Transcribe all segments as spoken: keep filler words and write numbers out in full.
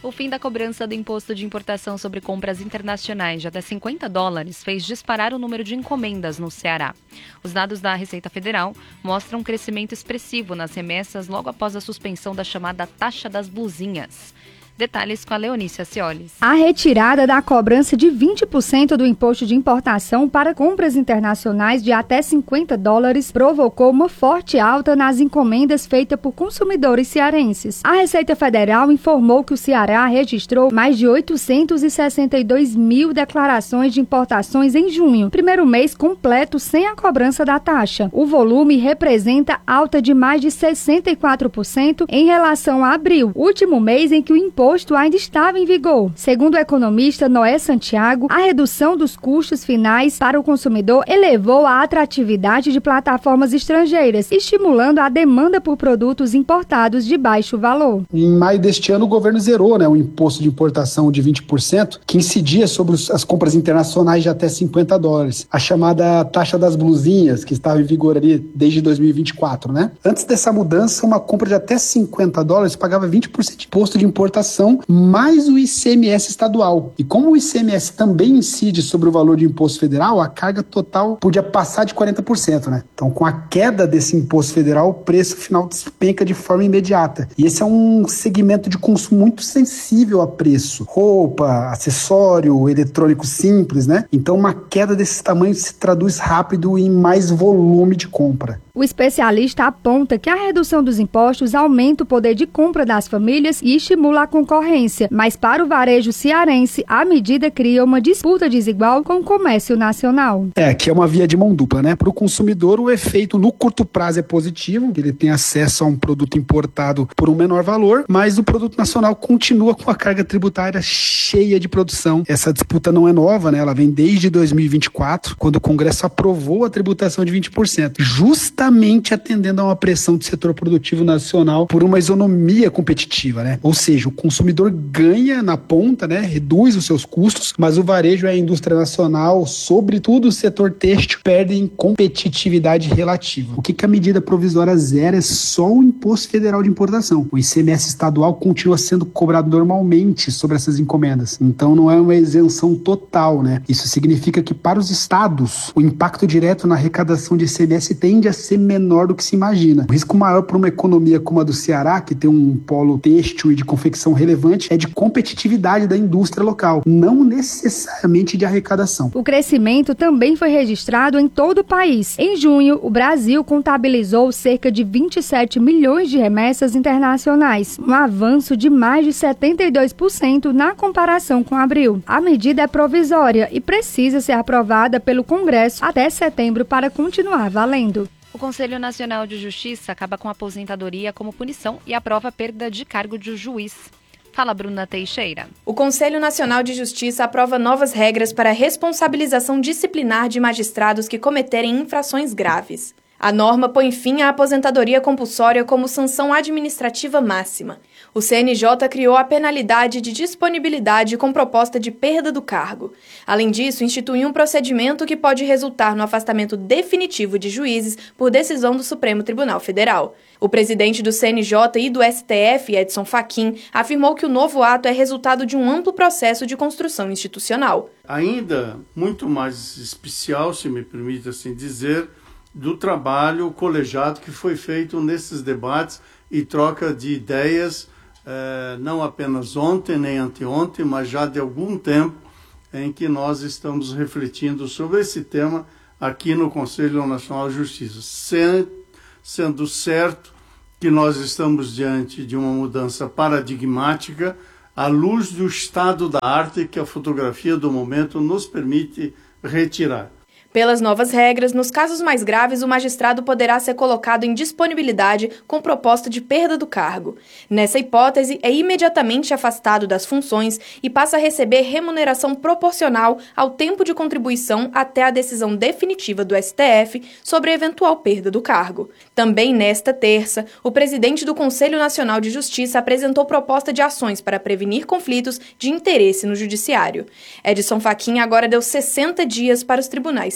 O fim da cobrança do imposto de importação sobre compras internacionais de até cinquenta dólares fez disparar o número de encomendas no Ceará. Os dados da Receita Federal mostram um crescimento expressivo nas remessas logo após a suspensão da chamada taxa das blusinhas. Detalhes com a Leonícia Ciolis. A retirada da cobrança de vinte por cento do imposto de importação para compras internacionais de até cinquenta dólares provocou uma forte alta nas encomendas feitas por consumidores cearenses. A Receita Federal informou que o Ceará registrou mais de oitocentos e sessenta e dois mil declarações de importações em junho, primeiro mês completo sem a cobrança da taxa. O volume representa alta de mais de sessenta e quatro por cento em relação a abril, último mês em que o imposto ainda estava em vigor. Segundo o economista Noé Santiago, a redução dos custos finais para o consumidor elevou a atratividade de plataformas estrangeiras, estimulando a demanda por produtos importados de baixo valor. Em maio deste ano, o governo zerou né, o imposto de importação de vinte por cento, que incidia sobre as compras internacionais de até cinquenta dólares, a chamada taxa das blusinhas, que estava em vigor ali desde dois mil e vinte e quatro. Né? Antes dessa mudança, uma compra de até cinquenta dólares pagava vinte por cento de imposto de importação mais o I C M S estadual. E como o I C M S também incide sobre o valor de imposto federal, a carga total podia passar de quarenta por cento, né? Então, com a queda desse imposto federal, o preço final despenca de forma imediata. E esse é um segmento de consumo muito sensível a preço. Roupa, acessório, eletrônico simples, né? Então, uma queda desse tamanho se traduz rápido em mais volume de compra. O especialista aponta que a redução dos impostos aumenta o poder de compra das famílias e estimula a concorrência, mas para o varejo cearense, a medida cria uma disputa desigual com o comércio nacional. É, que é uma via de mão dupla, né? Para o consumidor, o efeito no curto prazo é positivo, ele tem acesso a um produto importado por um menor valor, mas o produto nacional continua com a carga tributária cheia de produção. Essa disputa não é nova, né? Ela vem desde dois mil e vinte e quatro, quando o Congresso aprovou a tributação de vinte por cento, justamente atendendo a uma pressão do setor produtivo nacional por uma isonomia competitiva, né? Ou seja, o consumidor ganha na ponta, né? Reduz os seus custos, mas o varejo e a indústria nacional, sobretudo o setor têxtil, perdem competitividade relativa. O que, que a medida provisória zera é só o imposto federal de importação. O I C M S estadual continua sendo cobrado normalmente sobre essas encomendas. Então não é uma isenção total, né? Isso significa que para os estados, o impacto direto na arrecadação de I C M S tende a ser menor do que se imagina. O risco maior para uma economia como a do Ceará, que tem um polo têxtil e de confecção relevante, é de competitividade da indústria local, não necessariamente de arrecadação. O crescimento também foi registrado em todo o país. Em junho, o Brasil contabilizou cerca de vinte e sete milhões de remessas internacionais, um avanço de mais de setenta e dois por cento na comparação com abril. A medida é provisória e precisa ser aprovada pelo Congresso até setembro para continuar valendo. O Conselho Nacional de Justiça acaba com a aposentadoria como punição e aprova a perda de cargo de juiz. Fala, Bruna Teixeira. O Conselho Nacional de Justiça aprova novas regras para a responsabilização disciplinar de magistrados que cometerem infrações graves. A norma põe fim à aposentadoria compulsória como sanção administrativa máxima. O C N J criou a penalidade de disponibilidade com proposta de perda do cargo. Além disso, instituiu um procedimento que pode resultar no afastamento definitivo de juízes por decisão do Supremo Tribunal Federal. O presidente do C N J e do S T F, Edson Fachin, afirmou que o novo ato é resultado de um amplo processo de construção institucional. Ainda muito mais especial, se me permite assim dizer, do trabalho colegiado que foi feito nesses debates e troca de ideias, eh, não apenas ontem nem anteontem, mas já de algum tempo em que nós estamos refletindo sobre esse tema aqui no Conselho Nacional de Justiça, sendo, sendo certo que nós estamos diante de uma mudança paradigmática à luz do estado da arte que a fotografia do momento nos permite retirar. Pelas novas regras, nos casos mais graves, o magistrado poderá ser colocado em disponibilidade com proposta de perda do cargo. Nessa hipótese, é imediatamente afastado das funções e passa a receber remuneração proporcional ao tempo de contribuição até a decisão definitiva do S T F sobre a eventual perda do cargo. Também nesta terça, o presidente do Conselho Nacional de Justiça apresentou proposta de ações para prevenir conflitos de interesse no judiciário. Edson Fachin agora deu sessenta dias para os tribunais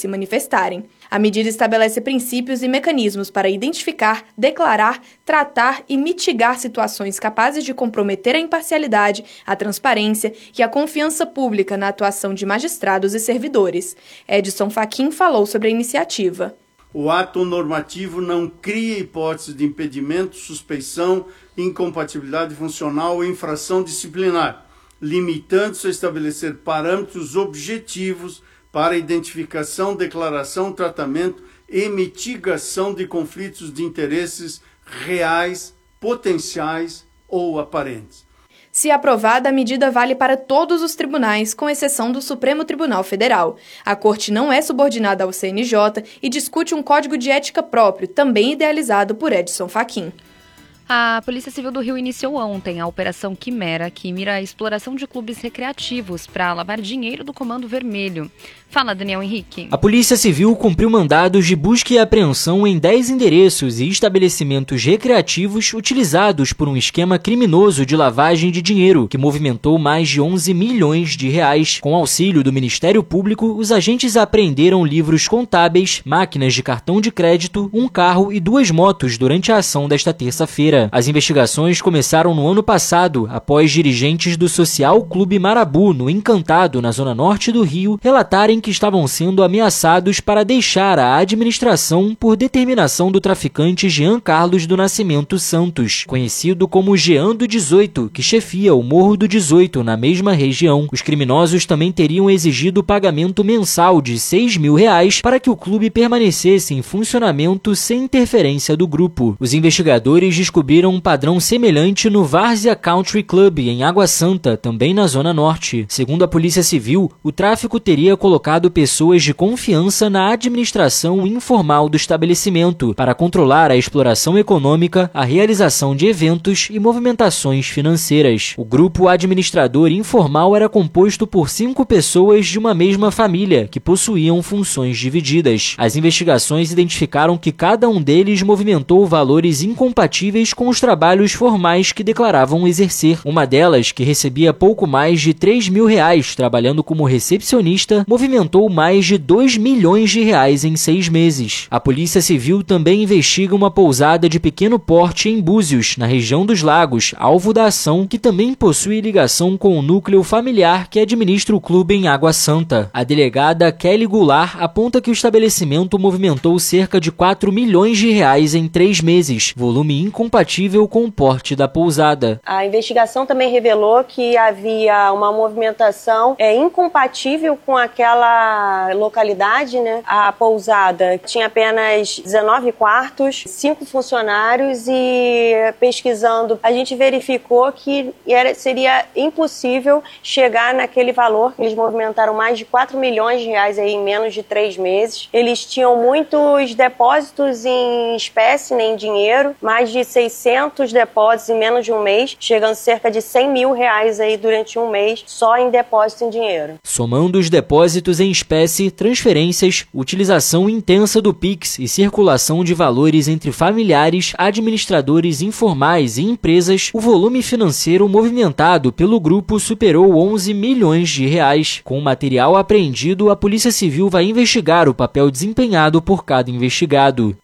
se manifestarem. A medida estabelece princípios e mecanismos para identificar, declarar, tratar e mitigar situações capazes de comprometer a imparcialidade, a transparência e a confiança pública na atuação de magistrados e servidores. Edson Fachin falou sobre a iniciativa. O ato normativo não cria hipótese de impedimento, suspeição, incompatibilidade funcional ou infração disciplinar, limitando-se a estabelecer parâmetros objetivos para identificação, declaração, tratamento e mitigação de conflitos de interesses reais, potenciais ou aparentes. Se aprovada, a medida vale para todos os tribunais, com exceção do Supremo Tribunal Federal. A Corte não é subordinada ao C N J e discute um código de ética próprio, também idealizado por Edson Fachin. A Polícia Civil do Rio iniciou ontem a Operação Quimera, que mira a exploração de clubes recreativos para lavar dinheiro do Comando Vermelho. Fala, Daniel Henrique. A Polícia Civil cumpriu mandados de busca e apreensão em dez endereços e estabelecimentos recreativos utilizados por um esquema criminoso de lavagem de dinheiro, que movimentou mais de onze milhões de reais. Com auxílio do Ministério Público, os agentes apreenderam livros contábeis, máquinas de cartão de crédito, um carro e duas motos durante a ação desta terça-feira. As investigações começaram no ano passado, após dirigentes do Social Clube Marabu, no Encantado, na zona norte do Rio, relatarem que estavam sendo ameaçados para deixar a administração por determinação do traficante Jean Carlos do Nascimento Santos, conhecido como Jean do dezoito, que chefia o Morro do dezoito, na mesma região. Os criminosos também teriam exigido o pagamento mensal de seis mil reais para que o clube permanecesse em funcionamento sem interferência do grupo. Os investigadores descobriram um padrão semelhante no Várzea Country Club, em Água Santa, também na Zona Norte. Segundo a Polícia Civil, o tráfico teria colocado pessoas de confiança na administração informal do estabelecimento para controlar a exploração econômica, a realização de eventos e movimentações financeiras. O grupo administrador informal era composto por cinco pessoas de uma mesma família, que possuíam funções divididas. As investigações identificaram que cada um deles movimentou valores incompatíveis com os trabalhos formais que declaravam exercer. Uma delas, que recebia pouco mais de três mil reais trabalhando como recepcionista, movimentou mais de dois milhões de reais em seis meses. A Polícia Civil também investiga uma pousada de pequeno porte em Búzios, na região dos Lagos, alvo da ação, que também possui ligação com o núcleo familiar que administra o clube em Água Santa. A delegada Kelly Goulart aponta que o estabelecimento movimentou cerca de quatro milhões de reais em três meses, volume incompatível com o porte da pousada. A investigação também revelou que havia uma movimentação é, incompatível com aquela localidade, né? A pousada tinha apenas dezenove quartos, cinco funcionários e, pesquisando, a gente verificou que era, seria impossível chegar naquele valor. Eles movimentaram mais de quatro milhões de reais aí em menos de três meses. Eles tinham muitos depósitos em espécie, nem em dinheiro, mais de seiscentos depósitos em menos de um mês, chegando a cerca de cem mil reais aí durante um mês só em depósito em dinheiro. Somando os depósitos em espécie, transferências, utilização intensa do Pix e circulação de valores entre familiares, administradores informais e empresas, o volume financeiro movimentado pelo grupo superou onze milhões de reais. Com o material apreendido, a Polícia Civil vai investigar o papel desempenhado por cada investigado.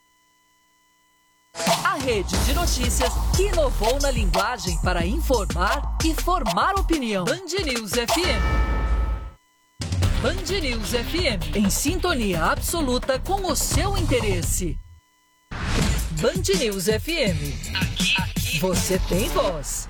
A rede de notícias que inovou na linguagem para informar e formar opinião. Band News F M. Band News F M, em sintonia absoluta com o seu interesse. Band News F M, aqui, aqui você tem voz.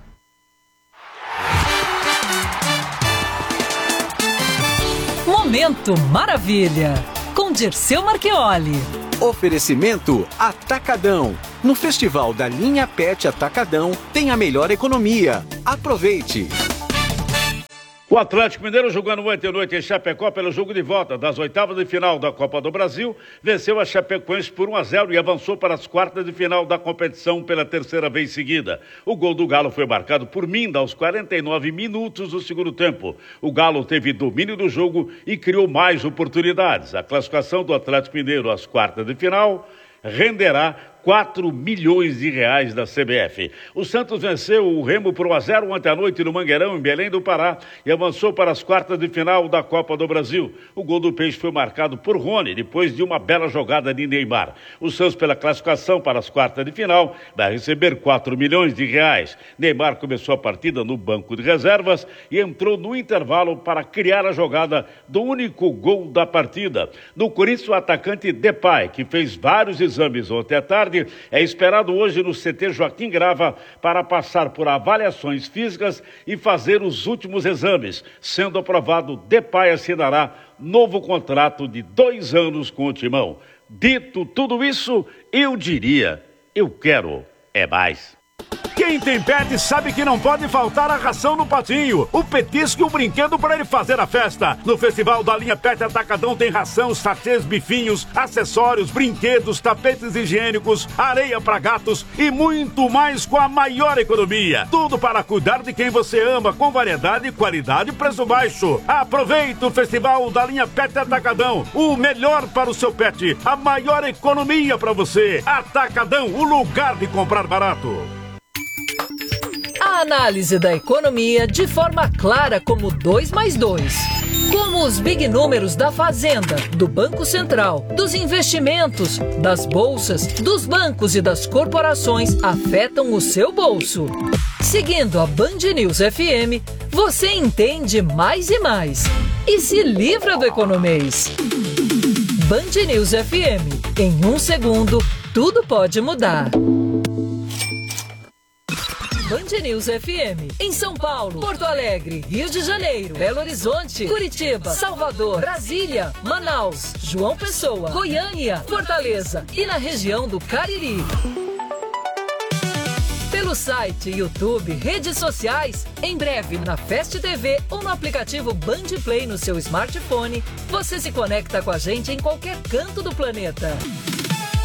Momento Maravilha, com Dirceu Marchioli. Oferecimento Atacadão. No Festival da Linha Pet Atacadão tem a melhor economia. Aproveite! O Atlético Mineiro, jogando ontem à noite em Chapecó pelo jogo de volta das oitavas de final da Copa do Brasil, venceu a Chapecoense por um a zero e avançou para as quartas de final da competição pela terceira vez seguida. O gol do Galo foi marcado por Minda aos quarenta e nove minutos do segundo tempo. O Galo teve domínio do jogo e criou mais oportunidades. A classificação do Atlético Mineiro às quartas de final renderá quatro milhões de reais da C B F. O Santos venceu o Remo por um a zero ontem à noite no Mangueirão, em Belém do Pará, e avançou para as quartas de final da Copa do Brasil. O gol do Peixe foi marcado por Rony, depois de uma bela jogada de Neymar. O Santos, pela classificação para as quartas de final, vai receber quatro milhões de reais. Neymar começou a partida no banco de reservas e entrou no intervalo para criar a jogada do único gol da partida. No Corinthians, o atacante Depay, que fez vários exames ontem à tarde, é esperado hoje no C T Joaquim Grava para passar por avaliações físicas e fazer os últimos exames. Sendo aprovado, Depay assinará novo contrato de dois anos com o Timão. Dito tudo isso, eu diria, eu quero é mais. Quem tem pet sabe que não pode faltar a ração no patinho, o petisco e o brinquedo para ele fazer a festa. No Festival da Linha Pet Atacadão tem ração, sachês, bifinhos, acessórios, brinquedos, tapetes higiênicos, areia para gatos e muito mais com a maior economia. Tudo para cuidar de quem você ama, com variedade, qualidade e preço baixo. Aproveite o Festival da Linha Pet Atacadão, o melhor para o seu pet, a maior economia para você. Atacadão, o lugar de comprar barato. A análise da economia de forma clara como dois mais dois. Como os big números da Fazenda, do Banco Central, dos investimentos, das bolsas, dos bancos e das corporações afetam o seu bolso. Seguindo a Band News F M, você entende mais e mais. E se livra do economês. Band News F M. Em um segundo, tudo pode mudar. Band News F M, em São Paulo, Porto Alegre, Rio de Janeiro, Belo Horizonte, Curitiba, Salvador, Brasília, Manaus, João Pessoa, Goiânia, Fortaleza e na região do Cariri. Pelo site, YouTube, redes sociais, em breve na Fast T V ou no aplicativo Band Play no seu smartphone, você se conecta com a gente em qualquer canto do planeta.